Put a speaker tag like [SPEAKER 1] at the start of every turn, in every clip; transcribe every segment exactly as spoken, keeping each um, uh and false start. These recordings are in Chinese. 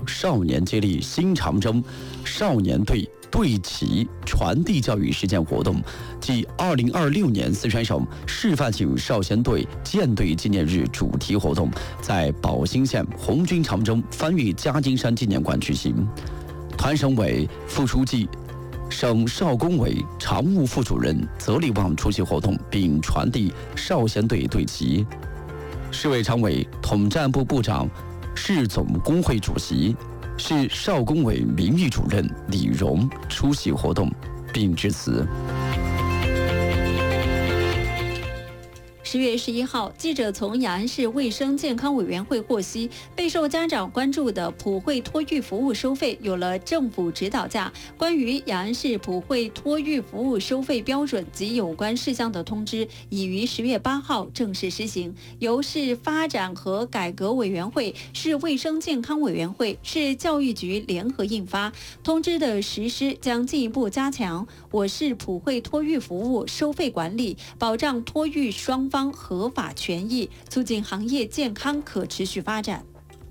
[SPEAKER 1] 少年接力新长征少年队对旗传递教育实践活动暨二零二六年四川省示范性少先队舰队纪念日主题活动在宝兴县红军长征翻越夹金山纪念馆举行。团省委副书记、省少工委常务副主任泽立旺出席活动并传递少先队队旗。市委常委、统战部部长、市总工会主席、市少工委名誉主任李荣出席活动并致辞。
[SPEAKER 2] 十月十一号，记者从雅安市卫生健康委员会获悉，备受家长关注的普惠托育服务收费有了政府指导价。关于雅安市普惠托育服务收费标准及有关事项的通知，已于十月八号正式施行，由市发展和改革委员会、市卫生健康委员会、市教育局联合印发。通知的实施将进一步加强我市普惠托育服务收费管理，保障托育双方合法权益，促进行业健康可持续发展。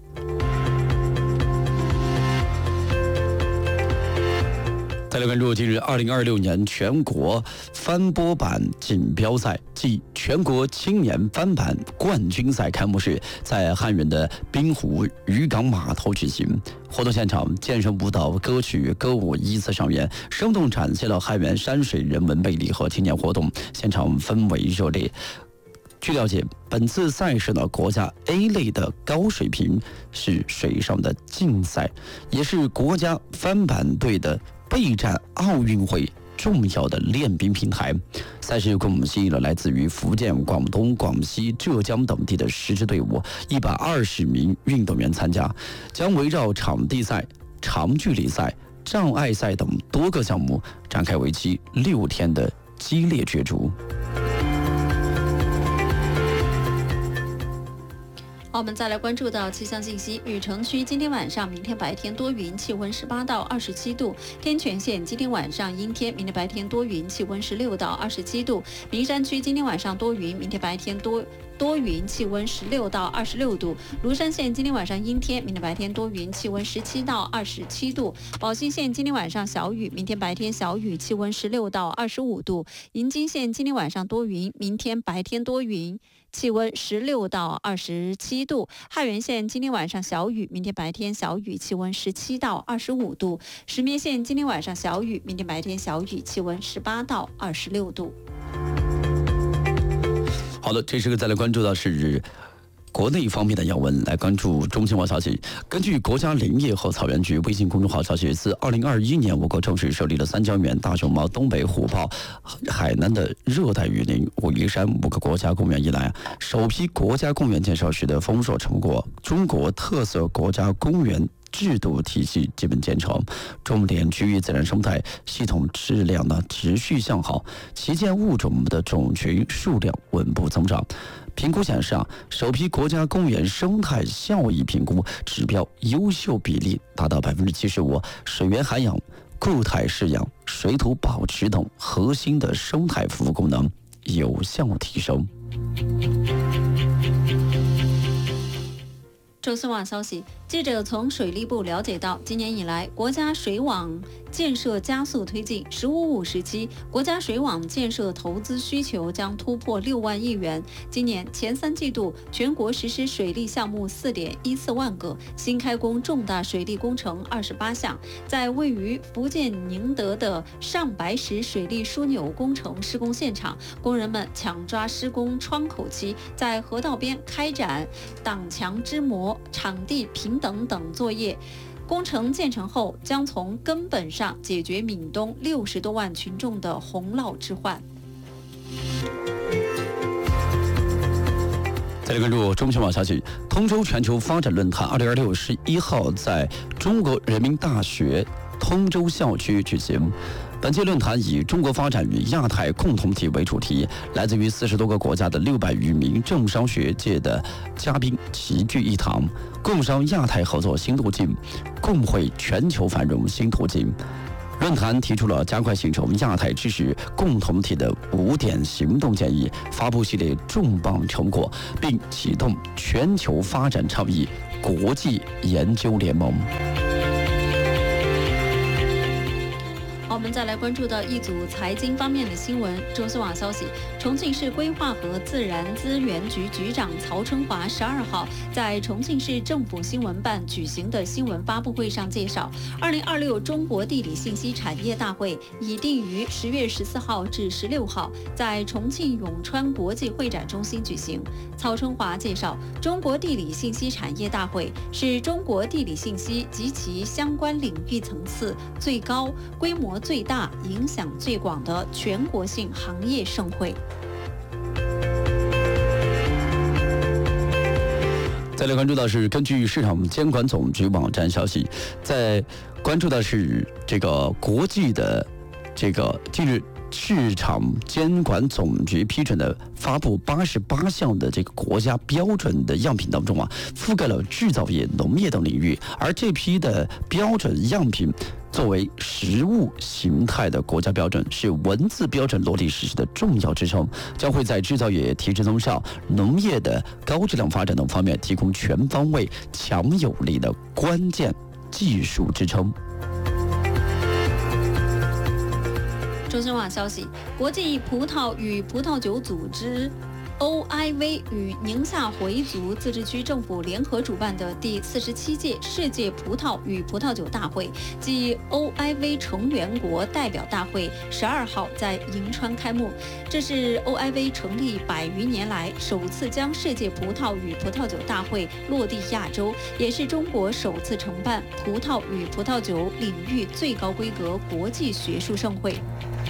[SPEAKER 1] 再来关注近日二零二六年全国翻波板锦标赛暨全国青年翻板冠军赛开幕式在汉源的滨湖渔港码头举行。活动现场，健身舞蹈、歌曲、歌舞依次上演，生动展现了汉源山水人文魅力和青年活动，现场氛围热烈。据了解，本次赛事呢，国家 A 类的高水平，是水上的竞赛，也是国家翻板队的备战奥运会重要的练兵平台。赛事共吸引了来自于福建、广东、广西、浙江等地的十支队伍，一百二十名运动员参加，将围绕场地赛、长距离赛、障碍赛等多个项目展开为期六天的激烈角逐。
[SPEAKER 2] 好，我们再来关注到气象信息。雨城区今天晚上、明天白天多云，气温十八到二十七度；天全县今天晚上阴天，明天白天多云，气温十六到二十七度；名山区今天晚上多云，明天白天多多云，气温十六到二十六度；庐山县今天晚上阴天，明天白天多云，气温十七到二十七度；宝兴县今天晚上小雨，明天白天小雨，气温十六到二十五度；银津县今天晚上多云，明天白天多云，气温十六到二十七度；汉源县今天晚上小雨，明天白天小雨，气温十七到二十五度；石碣县今天晚上小雨，明天白天小雨，气温十八到二十六度。
[SPEAKER 1] 好的，这时个再来关注到是国内方面的要闻，来关注中新网消息。根据国家林业和草原局微信公众号消息，自二零二一年，我国正式设立了三江源、大熊猫、东北虎豹、海南的热带雨林、武夷山五个国家公园以来，首批国家公园建设取得丰硕成果，中国特色国家公园制度体系基本建成，重点区域自然生态系统质量呢持续向好，旗舰物种的种群数量稳步增长。评估显示啊，首批国家公园生态效益评估指标优秀比例达到百分之七十五，水源涵养、固态饲养、水土保持等核心的生态服务功能有效提升。
[SPEAKER 2] 周新网消息，记者从水利部了解到，今年以来，国家水网建设加速推进，“十五五”时期，国家水网建设投资需求将突破六万亿元。今年前三季度，全国实施水利项目四点一四万个，新开工重大水利工程二十八项。在位于福建宁德的上白石水利枢纽工程施工现场，工人们抢抓施工窗口期，在河道边开展挡墙支模、场地平等等作业。工程建成后，将从根本上解决闽东六十多万群众的洪涝之患。
[SPEAKER 1] 再来关注中新网消息，通州全球发展论坛二零二六十一号在中国人民大学通州校区举行。本届论坛以中国发展与亚太共同体为主题，来自于四十多个国家的六百余名政商学界的嘉宾齐聚一堂，共商亚太合作新途径，共绘全球繁荣新途径。 论坛提出了加快形成亚太知识共同体的五点行动建议，发布系列重磅成果，并启动全球发展倡议国际研究联盟。
[SPEAKER 2] 我们再来关注到一组财经方面的新闻。中新网消息，重庆市规划和自然资源局局长曹春华十二号在重庆市政府新闻办举行的新闻发布会上介绍，二零二六中国地理信息产业大会已定于十月十四号至十六号在重庆永川国际会展中心举行。曹春华介绍，中国地理信息产业大会是中国地理信息及其相关领域层次最高、规模最大、影响最广的全国性行业盛会。
[SPEAKER 1] 再来关注到是，根据市场监管总局网站消息，在关注的是这个国际的这个近日市场监管总局批准的发布八十八项的这个国家标准的样品当中啊，覆盖了制造业、农业等领域，而这批的标准样品作为实物形态的国家标准，是文字标准落地实施的重要支撑，将会在制造业提质增效、农业的高质量发展等方面提供全方位、强有力的关键技术支撑。
[SPEAKER 2] 中新网消息，国际葡萄与葡萄酒组织O I V 与宁夏回族自治区政府联合主办的第四十七届世界葡萄与葡萄酒大会暨 O I V 成员国代表大会十二号在银川开幕。这是 O I V 成立百余年来首次将世界葡萄与葡萄酒大会落地亚洲，也是中国首次承办葡萄与葡萄酒领域最高规格国际学术盛会。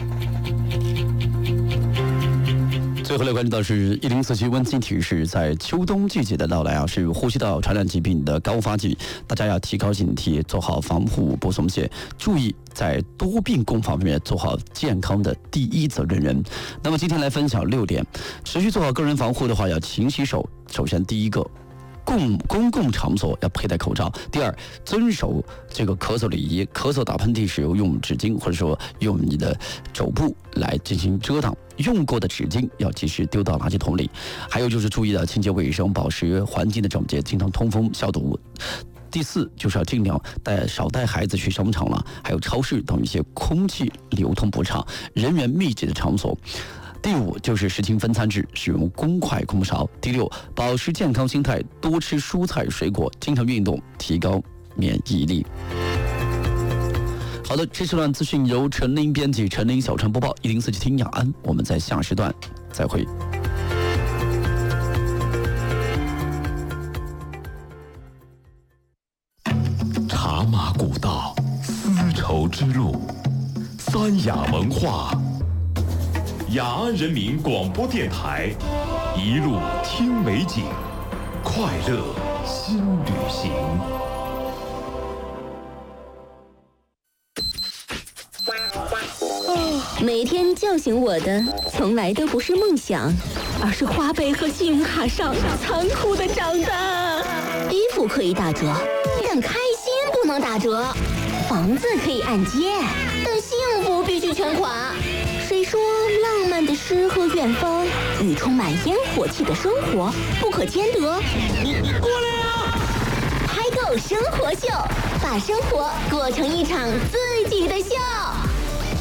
[SPEAKER 1] 最后来关注到是一零四七温馨提示，在秋冬季节的到来啊，是呼吸道传染疾病的高发季，大家要提高警惕，做好防护不松懈，注意在多病共方面做好健康的第一责任人。那么今天来分享六点，持续做好个人防护的话，要勤洗手。首先第一个，公公共场所要佩戴口罩。第二，遵守这个咳嗽礼仪，咳嗽打喷嚏时用纸巾或者说用你的肘部来进行遮挡，用过的纸巾要及时丢到垃圾桶里。还有就是注意到清洁卫生，保持环境的整洁，经常通风消毒。第四，就是要尽量带少带孩子去商场了，还有超市等一些空气流通不畅、人员密集的场所。第五，就是实行分餐制，使用公筷公勺。第六，保持健康心态，多吃蔬菜水果，经常运动，提高免疫力。好的，这是段资讯由陈琳编辑，陈琳小陈播报，一零四七听雅安，我们在下时段再会。
[SPEAKER 3] 茶马古道，丝绸之路，三雅文化。雅安人民广播电台，一路听美景，快乐新旅行。
[SPEAKER 4] 每天叫醒我的，从来都不是梦想，而是花呗和信用卡上残酷的账单。衣服可以打折，但开心不能打折；房子可以按揭，但幸福必须全款。谁说浪漫的诗和远方与充满烟火气的生活不可兼得？你你过来啊！嗨购生活秀，把生活过成一场自己的秀。